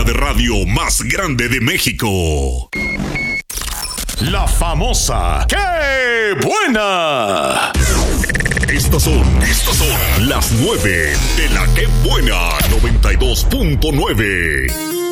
de radio más grande de México. La famosa ¡Qué buena! Estos son las 9 de la ¡Qué buena! 92.9.